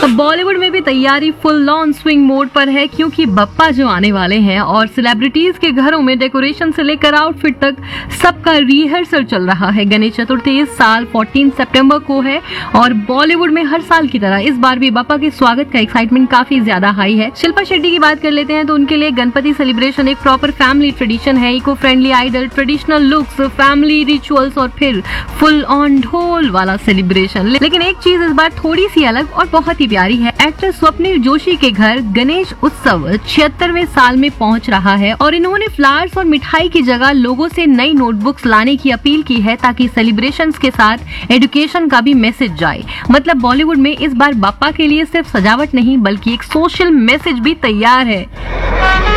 अब बॉलीवुड में भी तैयारी फुल ऑन स्विंग मोड पर है, क्योंकि बप्पा जो आने वाले हैं और सेलिब्रिटीज के घरों में डेकोरेशन से लेकर आउटफिट तक सबका रिहर्सल चल रहा है। गणेश चतुर्थी इस साल 14 सितंबर को है और बॉलीवुड में हर साल की तरह इस बार भी बप्पा के स्वागत का एक्साइटमेंट काफी ज्यादा हाई है। शिल्पा शेट्टी की बात कर लेते हैं तो उनके लिए गणपति सेलिब्रेशन एक प्रॉपर फैमिली ट्रेडिशन है। Eco friendly idol, traditional looks, family rituals और फिर फुल ऑन ढोल वाला सेलिब्रेशन। लेकिन एक चीज इस बार थोड़ी सी अलग और बहुत ही प्यारी है। एक्टर स्वप्निल जोशी के घर गणेश उत्सव 76वें साल में पहुंच रहा है और इन्होंने फ्लावर्स और मिठाई की जगह लोगों से नई नोटबुक्स लाने की अपील की है, ताकि सेलिब्रेशंस के साथ एजुकेशन का भी मैसेज जाए। मतलब बॉलीवुड में इस बार बप्पा के लिए सिर्फ सजावट नहीं बल्कि एक सोशल मैसेज भी तैयार है।